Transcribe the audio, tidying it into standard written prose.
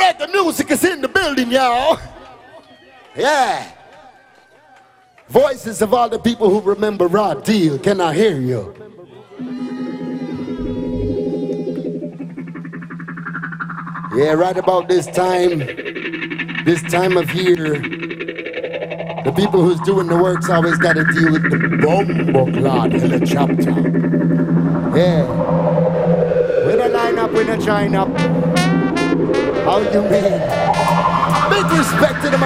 Reggae music is in the building, y'all. Yeah. Voices of all the people who remember Raw Deal. Can I hear you? Yeah, right about this time of year, the people who's doing the work's always got to deal with the Bomboclad helicopter. Yeah. We don't line up, we don't join up. How you mean? Big respect to the